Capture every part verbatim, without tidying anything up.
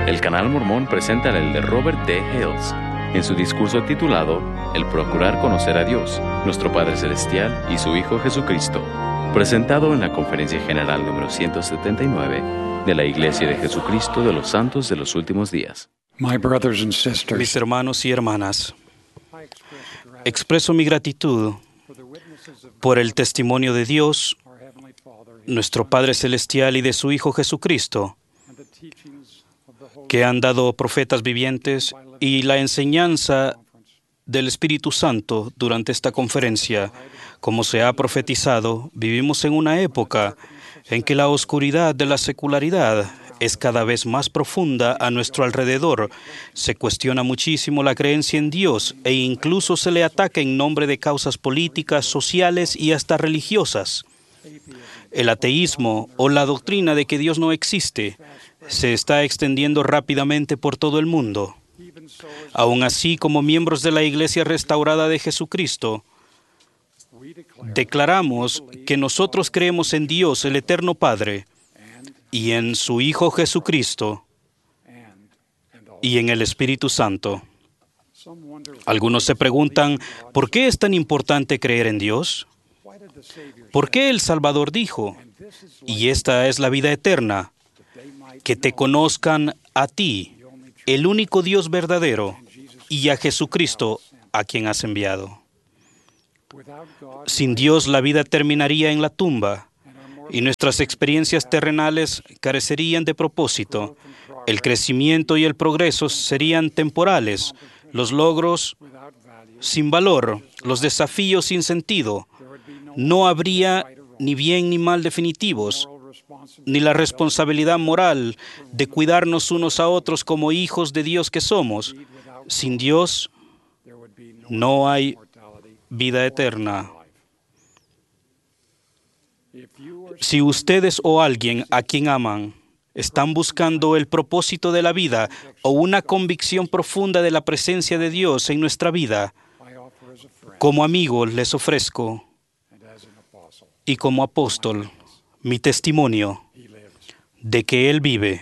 El Canal Mormón presenta el de Robert D. Hales en su discurso titulado El procurar conocer a Dios, nuestro Padre Celestial y su Hijo Jesucristo, presentado en la Conferencia General número ciento setenta y nueve de la Iglesia de Jesucristo de los Santos de los Últimos Días. Mis hermanos y hermanas, expreso mi gratitud por el testimonio de Dios, nuestro Padre Celestial y de su Hijo Jesucristo, que han dado profetas vivientes y la enseñanza del Espíritu Santo durante esta conferencia. Como se ha profetizado, vivimos en una época en que la oscuridad de la secularidad es cada vez más profunda a nuestro alrededor. Se cuestiona muchísimo la creencia en Dios e incluso se le ataca en nombre de causas políticas, sociales y hasta religiosas. El ateísmo o la doctrina de que Dios no existe se está extendiendo rápidamente por todo el mundo. Aún así, como miembros de la Iglesia Restaurada de Jesucristo, declaramos que nosotros creemos en Dios, el Eterno Padre, y en su Hijo Jesucristo, y en el Espíritu Santo. Algunos se preguntan, ¿por qué es tan importante creer en Dios? ¿Por qué el Salvador dijo, y esta es la vida eterna, que te conozcan a ti, el único Dios verdadero, y a Jesucristo, a quien has enviado? Sin Dios, la vida terminaría en la tumba, y nuestras experiencias terrenales carecerían de propósito. El crecimiento y el progreso serían temporales, los logros sin valor, los desafíos sin sentido. No habría ni bien ni mal definitivos, ni la responsabilidad moral de cuidarnos unos a otros como hijos de Dios que somos. Sin Dios no hay vida eterna. Si ustedes o alguien a quien aman están buscando el propósito de la vida o una convicción profunda de la presencia de Dios en nuestra vida, como amigo les ofrezco y como apóstol mi testimonio de que Él vive.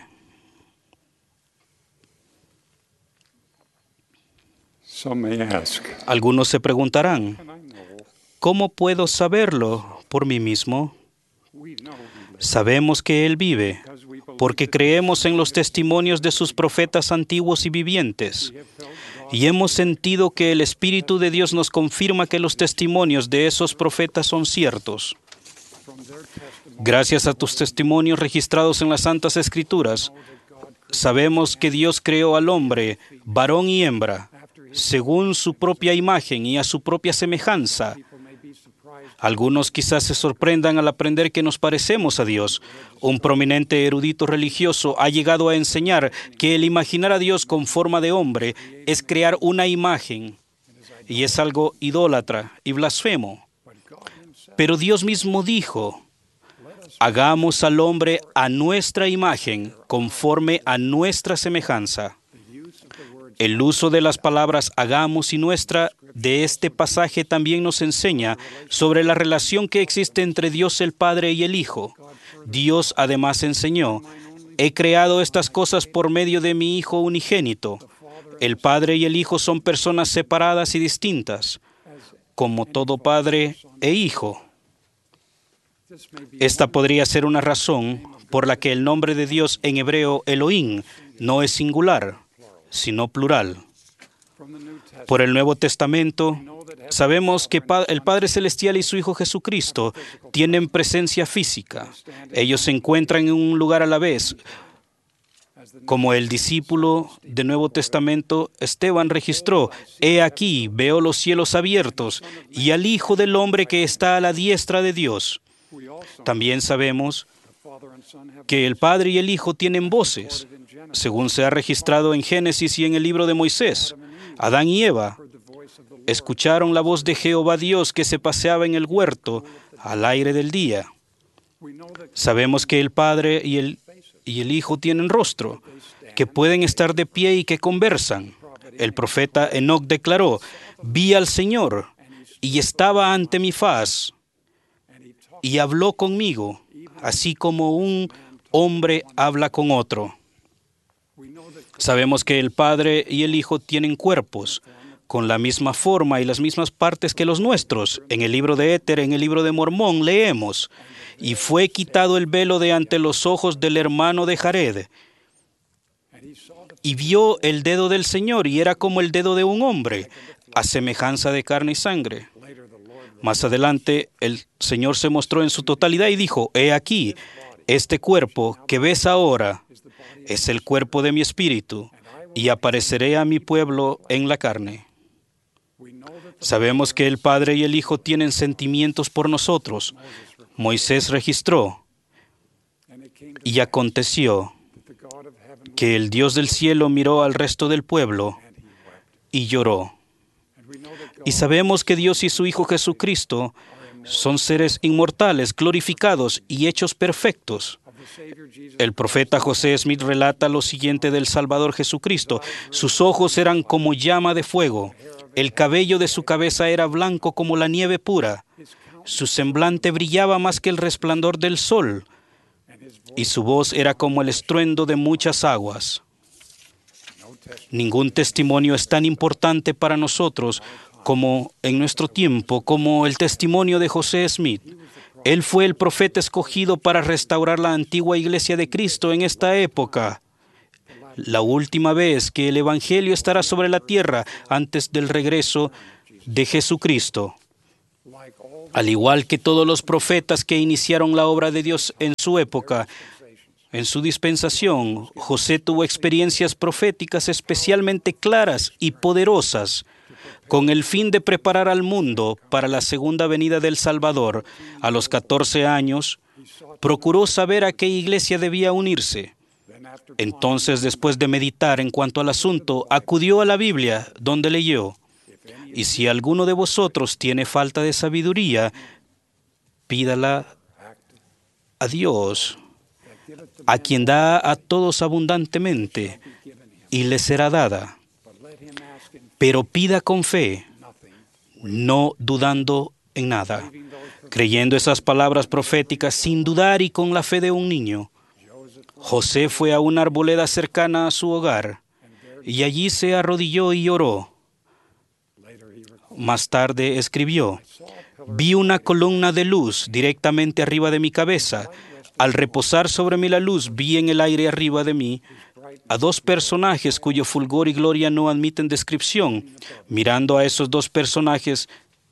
Algunos se preguntarán, ¿cómo puedo saberlo por mí mismo? Sabemos que Él vive porque creemos en los testimonios de sus profetas antiguos y vivientes. Y hemos sentido que el Espíritu de Dios nos confirma que los testimonios de esos profetas son ciertos. Gracias a tus testimonios registrados en las Santas Escrituras, sabemos que Dios creó al hombre, varón y hembra, según su propia imagen y a su propia semejanza. Algunos quizás se sorprendan al aprender que nos parecemos a Dios. Un prominente erudito religioso ha llegado a enseñar que el imaginar a Dios con forma de hombre es crear una imagen y es algo idólatra y blasfemo. Pero Dios mismo dijo, hagamos al hombre a nuestra imagen, conforme a nuestra semejanza. El uso de las palabras hagamos y nuestra de este pasaje también nos enseña sobre la relación que existe entre Dios el Padre y el Hijo. Dios además enseñó, he creado estas cosas por medio de mi Hijo unigénito. El Padre y el Hijo son personas separadas y distintas, como todo Padre e Hijo. Esta podría ser una razón por la que el nombre de Dios en hebreo Elohim no es singular, sino plural. Por el Nuevo Testamento, sabemos que el Padre Celestial y su Hijo Jesucristo tienen presencia física. Ellos se encuentran en un lugar a la vez. Como el discípulo del Nuevo Testamento, Esteban registró, he aquí, veo los cielos abiertos y al Hijo del Hombre que está a la diestra de Dios. También sabemos que el Padre y el Hijo tienen voces, según se ha registrado en Génesis y en el libro de Moisés. Adán y Eva escucharon la voz de Jehová Dios que se paseaba en el huerto al aire del día. Sabemos que el Padre y el, y el Hijo tienen rostro, que pueden estar de pie y que conversan. El profeta Enoc declaró, vi al Señor y estaba ante mi faz y habló conmigo, así como un hombre habla con otro. Sabemos que el Padre y el Hijo tienen cuerpos con la misma forma y las mismas partes que los nuestros. En el libro de Éter, en el libro de Mormón, leemos: y fue quitado el velo de ante los ojos del hermano de Jared, y vio el dedo del Señor, y era como el dedo de un hombre, a semejanza de carne y sangre. Más adelante, el Señor se mostró en su totalidad y dijo: he aquí, este cuerpo que ves ahora es el cuerpo de mi espíritu, y apareceré a mi pueblo en la carne. Sabemos que el Padre y el Hijo tienen sentimientos por nosotros. Moisés registró: y aconteció que el Dios del cielo miró al resto del pueblo y lloró. Y sabemos que Dios y su Hijo Jesucristo son seres inmortales, glorificados y hechos perfectos. El profeta José Smith relata lo siguiente del Salvador Jesucristo: sus ojos eran como llama de fuego, el cabello de su cabeza era blanco como la nieve pura, su semblante brillaba más que el resplandor del sol, y su voz era como el estruendo de muchas aguas. Ningún testimonio es tan importante para nosotros como en nuestro tiempo, como el testimonio de José Smith. Él fue el profeta escogido para restaurar la antigua iglesia de Cristo en esta época, la última vez que el Evangelio estará sobre la tierra antes del regreso de Jesucristo. Al igual que todos los profetas que iniciaron la obra de Dios en su época, en su dispensación, José tuvo experiencias proféticas especialmente claras y poderosas, con el fin de preparar al mundo para la segunda venida del Salvador. A los catorce años, procuró saber a qué iglesia debía unirse. Entonces, después de meditar en cuanto al asunto, acudió a la Biblia, donde leyó: y si alguno de vosotros tiene falta de sabiduría, pídala a Dios, a quien da a todos abundantemente, y le será dada. Pero pida con fe, no dudando en nada. Creyendo esas palabras proféticas sin dudar y con la fe de un niño, José fue a una arboleda cercana a su hogar y allí se arrodilló y oró. Más tarde escribió: vi una columna de luz directamente arriba de mi cabeza. Al reposar sobre mí la luz, vi en el aire arriba de mí a dos personajes cuyo fulgor y gloria no admiten descripción. Mirando a esos dos personajes,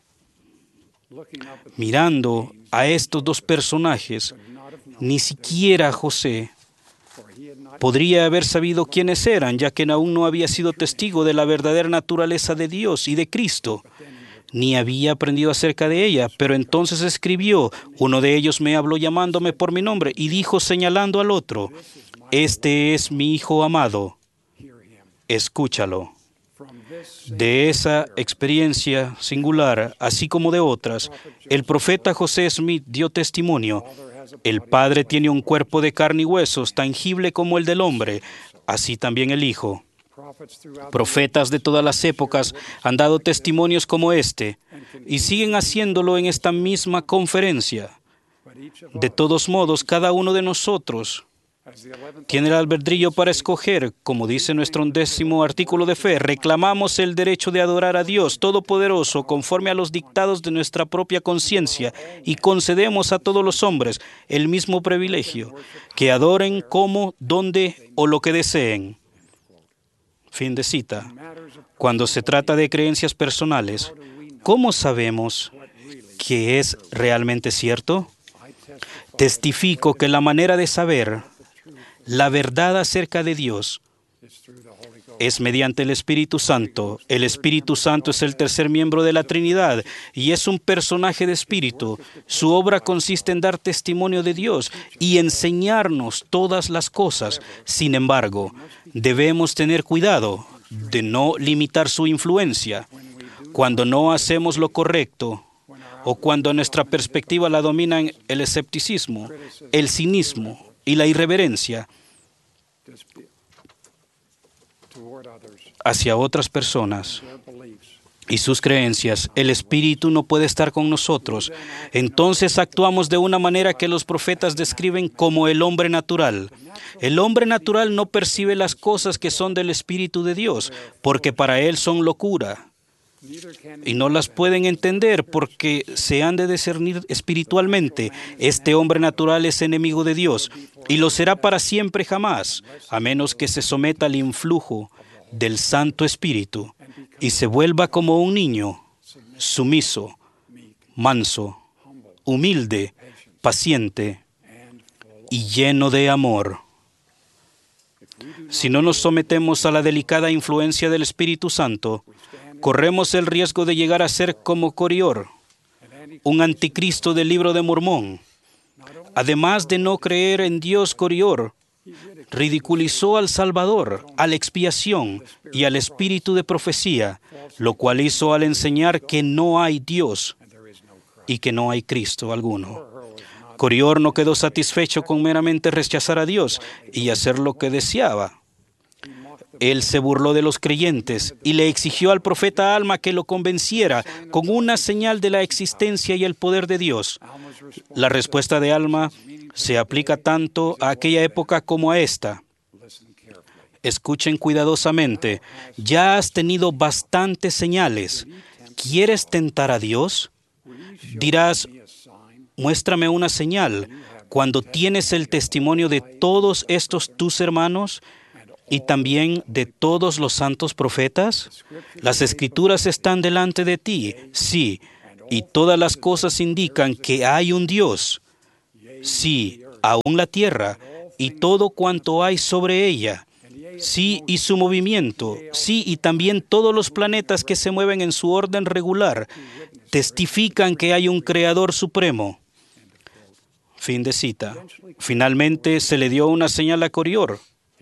mirando a estos dos personajes, ni siquiera José podría haber sabido quiénes eran, ya que aún no había sido testigo de la verdadera naturaleza de Dios y de Cristo, ni había aprendido acerca de ella. Pero entonces escribió: uno de ellos me habló llamándome por mi nombre y dijo señalando al otro: este es mi Hijo amado, escúchalo. De esa experiencia singular, así como de otras, el profeta José Smith dio testimonio: el Padre tiene un cuerpo de carne y huesos, tangible como el del hombre, así también el Hijo. Profetas de todas las épocas han dado testimonios como este y siguen haciéndolo en esta misma conferencia. De todos modos, cada uno de nosotros tiene el albedrío para escoger. Como dice nuestro undécimo artículo de fe, reclamamos el derecho de adorar a Dios Todopoderoso conforme a los dictados de nuestra propia conciencia y concedemos a todos los hombres el mismo privilegio, que adoren como, donde o lo que deseen. Fin de cita. Cuando se trata de creencias personales, ¿cómo sabemos que es realmente cierto? Testifico que la manera de saber la verdad acerca de Dios es mediante el Espíritu Santo. El Espíritu Santo es el tercer miembro de la Trinidad y es un personaje de espíritu. Su obra consiste en dar testimonio de Dios y enseñarnos todas las cosas. Sin embargo, debemos tener cuidado de no limitar su influencia. Cuando no hacemos lo correcto o cuando nuestra perspectiva la dominan el escepticismo, el cinismo y la irreverencia hacia otras personas y sus creencias, el Espíritu no puede estar con nosotros. Entonces actuamos de una manera que los profetas describen como el hombre natural. El hombre natural no percibe las cosas que son del Espíritu de Dios, porque para él son locura. Y no las pueden entender porque se han de discernir espiritualmente. Este hombre natural es enemigo de Dios y lo será para siempre jamás, a menos que se someta al influjo del Santo Espíritu y se vuelva como un niño, sumiso, manso, humilde, paciente y lleno de amor. Si no nos sometemos a la delicada influencia del Espíritu Santo, corremos el riesgo de llegar a ser como Corior, un anticristo del libro de Mormón. Además de no creer en Dios, Corior ridiculizó al Salvador, a la expiación y al espíritu de profecía, lo cual hizo al enseñar que no hay Dios y que no hay Cristo alguno. Corior no quedó satisfecho con meramente rechazar a Dios y hacer lo que deseaba. Él se burló de los creyentes y le exigió al profeta Alma que lo convenciera con una señal de la existencia y el poder de Dios. La respuesta de Alma se aplica tanto a aquella época como a esta. Escuchen cuidadosamente. Ya has tenido bastantes señales. ¿Quieres tentar a Dios? Dirás, muéstrame una señal cuando tienes el testimonio de todos estos tus hermanos y también de todos los santos profetas. Las Escrituras están delante de ti, sí, y todas las cosas indican que hay un Dios. Sí, aún la tierra y todo cuanto hay sobre ella. Sí, y su movimiento. Sí, y también todos los planetas que se mueven en su orden regular testifican que hay un Creador supremo. Fin de cita. Finalmente se le dio una señal a Corior.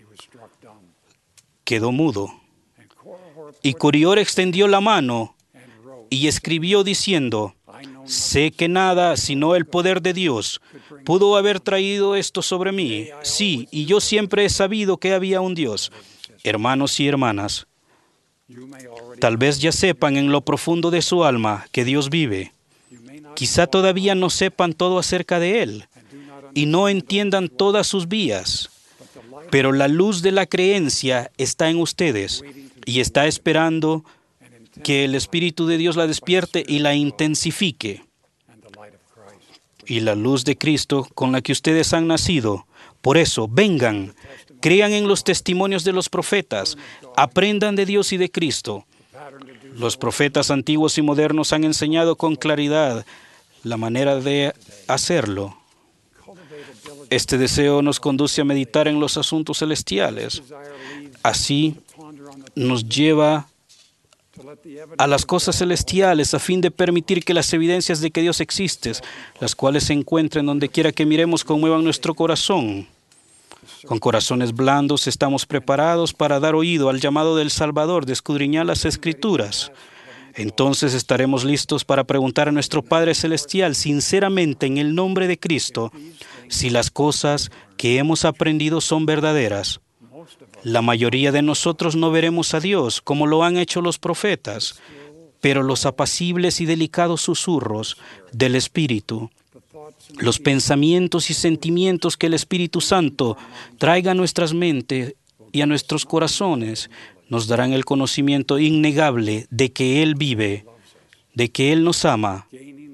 Quedó mudo. Y Corior extendió la mano y escribió diciendo, sé que nada sino el poder de Dios pudo haber traído esto sobre mí. Sí, y yo siempre he sabido que había un Dios. Hermanos y hermanas, tal vez ya sepan en lo profundo de su alma que Dios vive. Quizá todavía no sepan todo acerca de Él y no entiendan todas sus vías. Pero la luz de la creencia está en ustedes y está esperando que el Espíritu de Dios la despierte y la intensifique. Y la luz de Cristo con la que ustedes han nacido. Por eso, vengan, crean en los testimonios de los profetas, aprendan de Dios y de Cristo. Los profetas antiguos y modernos han enseñado con claridad la manera de hacerlo. Este deseo nos conduce a meditar en los asuntos celestiales. Así nos lleva a las cosas celestiales a fin de permitir que las evidencias de que Dios existe, las cuales se encuentren donde quiera que miremos, conmuevan nuestro corazón. Con corazones blandos estamos preparados para dar oído al llamado del Salvador de escudriñar las Escrituras. Entonces estaremos listos para preguntar a nuestro Padre Celestial sinceramente en el nombre de Cristo si las cosas que hemos aprendido son verdaderas. La mayoría de nosotros no veremos a Dios como lo han hecho los profetas, pero los apacibles y delicados susurros del Espíritu, los pensamientos y sentimientos que el Espíritu Santo traiga a nuestras mentes y a nuestros corazones, nos darán el conocimiento innegable de que Él vive, de que Él nos ama.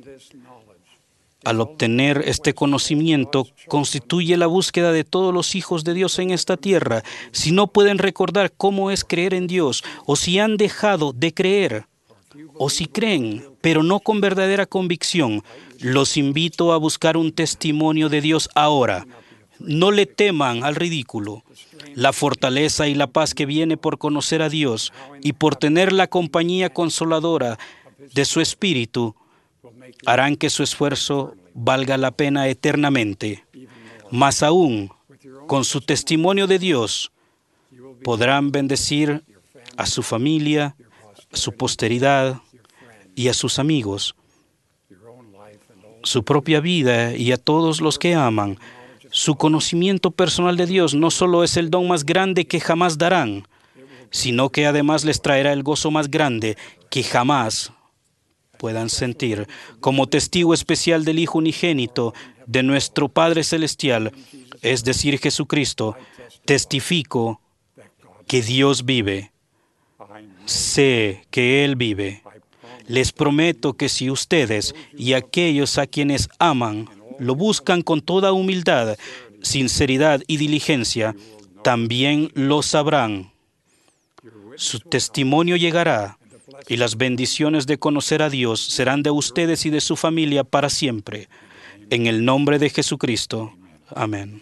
Al obtener este conocimiento, constituye la búsqueda de todos los hijos de Dios en esta tierra. Si no pueden recordar cómo es creer en Dios, o si han dejado de creer, o si creen, pero no con verdadera convicción, los invito a buscar un testimonio de Dios ahora. No le teman al ridículo. La fortaleza y la paz que viene por conocer a Dios y por tener la compañía consoladora de su Espíritu harán que su esfuerzo valga la pena eternamente. Más aún, con su testimonio de Dios, podrán bendecir a su familia, a su posteridad y a sus amigos, su propia vida y a todos los que aman. Su conocimiento personal de Dios no solo es el don más grande que jamás darán, sino que además les traerá el gozo más grande que jamás puedan sentir. Como testigo especial del Hijo unigénito de nuestro Padre Celestial, es decir, Jesucristo, testifico que Dios vive. Sé que Él vive. Les prometo que si ustedes y aquellos a quienes aman lo buscan con toda humildad, sinceridad y diligencia, también lo sabrán. Su testimonio llegará y las bendiciones de conocer a Dios serán de ustedes y de su familia para siempre. En el nombre de Jesucristo. Amén.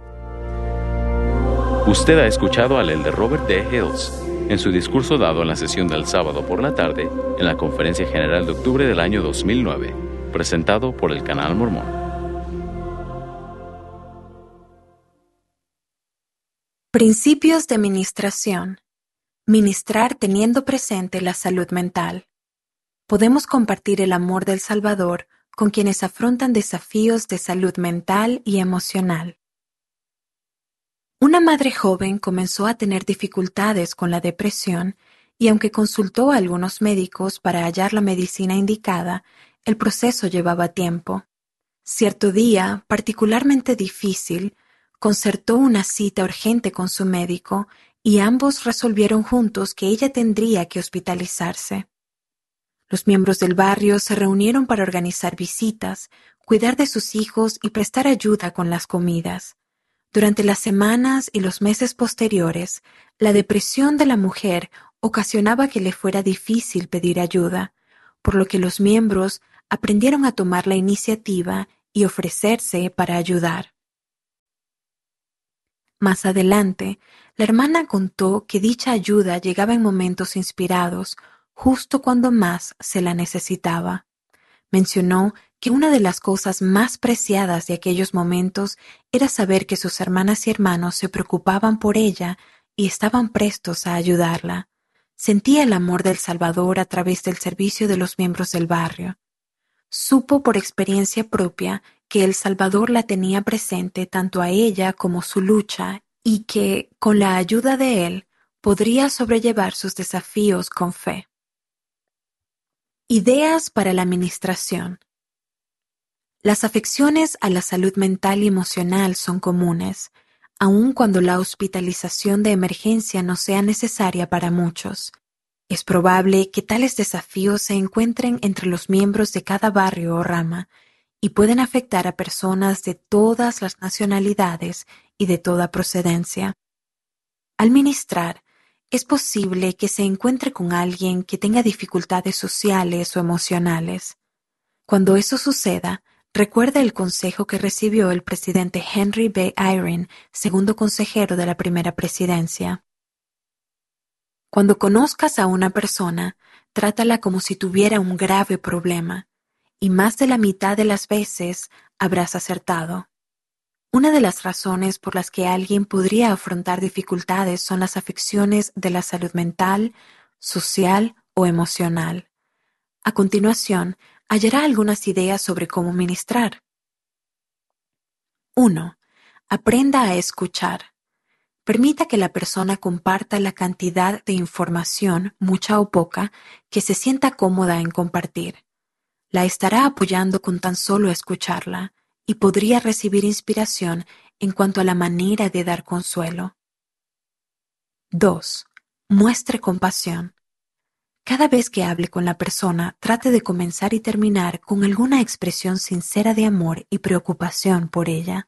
Usted ha escuchado al elder Robert D. Hills en su discurso dado en la sesión del sábado por la tarde en la Conferencia General de octubre del año dos mil nueve, presentado por el Canal Mormón. Principios de ministración. Ministrar teniendo presente la salud mental. Podemos compartir el amor del Salvador con quienes afrontan desafíos de salud mental y emocional. Una madre joven comenzó a tener dificultades con la depresión y aunque consultó a algunos médicos para hallar la medicina indicada, el proceso llevaba tiempo. Cierto día, particularmente difícil, concertó una cita urgente con su médico y ambos resolvieron juntos que ella tendría que hospitalizarse. Los miembros del barrio se reunieron para organizar visitas, cuidar de sus hijos y prestar ayuda con las comidas. Durante las semanas y los meses posteriores, la depresión de la mujer ocasionaba que le fuera difícil pedir ayuda, por lo que los miembros aprendieron a tomar la iniciativa y ofrecerse para ayudar. Más adelante, la hermana contó que dicha ayuda llegaba en momentos inspirados, justo cuando más se la necesitaba. Mencionó que una de las cosas más preciadas de aquellos momentos era saber que sus hermanas y hermanos se preocupaban por ella y estaban prestos a ayudarla. Sentía el amor del Salvador a través del servicio de los miembros del barrio. Supo por experiencia propia que el Salvador la tenía presente tanto a ella como su lucha y que, con la ayuda de él, podría sobrellevar sus desafíos con fe. Ideas para la administración. Las afecciones a la salud mental y emocional son comunes, aun cuando la hospitalización de emergencia no sea necesaria para muchos. Es probable que tales desafíos se encuentren entre los miembros de cada barrio o rama y pueden afectar a personas de todas las nacionalidades y de toda procedencia. Al ministrar, es posible que se encuentre con alguien que tenga dificultades sociales o emocionales. Cuando eso suceda, recuerda el consejo que recibió el presidente Henry B. Eyring, segundo consejero de la primera presidencia. Cuando conozcas a una persona, trátala como si tuviera un grave problema, y más de la mitad de las veces habrás acertado. Una de las razones por las que alguien podría afrontar dificultades son las afecciones de la salud mental, social o emocional. A continuación, hallará algunas ideas sobre cómo ministrar. uno. Aprenda a escuchar. Permita que la persona comparta la cantidad de información, mucha o poca, que se sienta cómoda en compartir. La estará apoyando con tan solo escucharla y podría recibir inspiración en cuanto a la manera de dar consuelo. dos. Muestre compasión. Cada vez que hable con la persona, trate de comenzar y terminar con alguna expresión sincera de amor y preocupación por ella.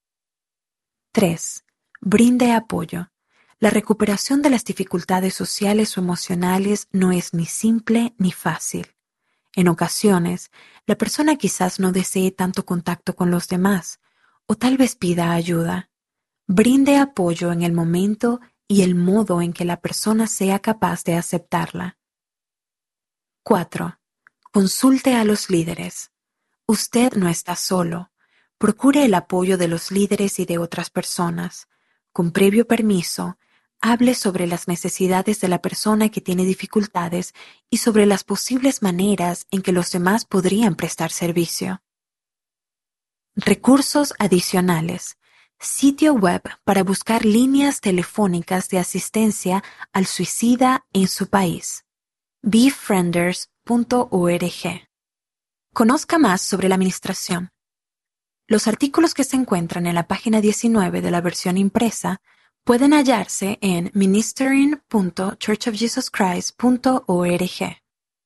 tres. Brinde apoyo. La recuperación de las dificultades sociales o emocionales no es ni simple ni fácil. En ocasiones, la persona quizás no desee tanto contacto con los demás, o tal vez pida ayuda. Brinde apoyo en el momento y el modo en que la persona sea capaz de aceptarla. cuatro. Consulte a los líderes. Usted no está solo. Procure el apoyo de los líderes y de otras personas. Con previo permiso, hable sobre las necesidades de la persona que tiene dificultades y sobre las posibles maneras en que los demás podrían prestar servicio. Recursos adicionales. Sitio web para buscar líneas telefónicas de asistencia al suicida en su país. befrienders punto org. Conozca más sobre la administración. Los artículos que se encuentran en la página diecinueve de la versión impresa pueden hallarse en ministering punto church of jesus christ punto org.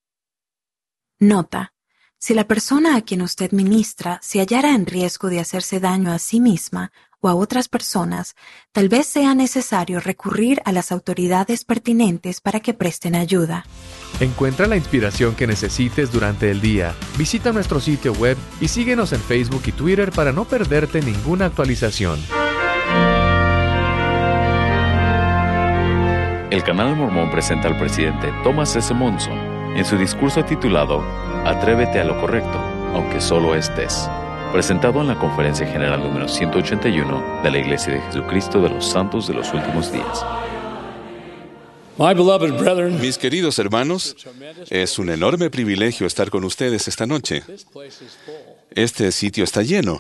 Nota: si la persona a quien usted ministra se hallara en riesgo de hacerse daño a sí misma o a otras personas, tal vez sea necesario recurrir a las autoridades pertinentes para que presten ayuda. Encuentra la inspiración que necesites durante el día. Visita nuestro sitio web y síguenos en Facebook y Twitter para no perderte ninguna actualización. El Canal Mormón presenta al presidente Thomas S. Monson en su discurso titulado Atrévete a lo correcto, aunque solo estés, presentado en la Conferencia General número ciento ochenta y uno de la Iglesia de Jesucristo de los Santos de los Últimos Días. My beloved brethren, Mis queridos hermanos, es un enorme privilegio estar con ustedes esta noche. Este sitio está lleno.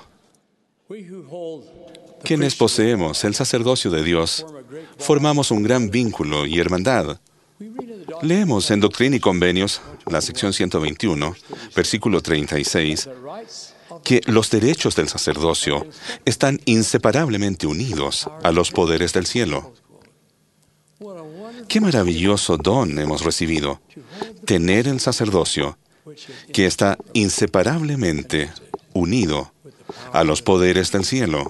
Quienes poseemos el sacerdocio de Dios, formamos un gran vínculo y hermandad. Leemos en Doctrina y Convenios, la sección ciento veintiuno, versículo treinta y seis, que los derechos del sacerdocio están inseparablemente unidos a los poderes del cielo. ¡Qué maravilloso don hemos recibido! Tener el sacerdocio que está inseparablemente unido a los poderes del cielo.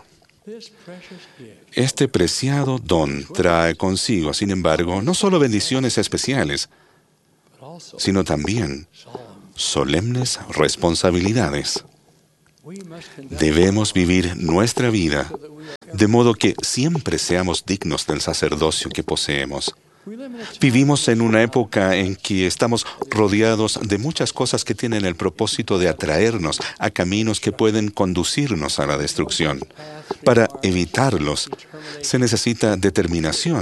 Este preciado don trae consigo, sin embargo, no solo bendiciones especiales, sino también solemnes responsabilidades. Debemos vivir nuestra vida de modo que siempre seamos dignos del sacerdocio que poseemos. Vivimos en una época en que estamos rodeados de muchas cosas que tienen el propósito de atraernos a caminos que pueden conducirnos a la destrucción. Para evitarlos, se necesita determinación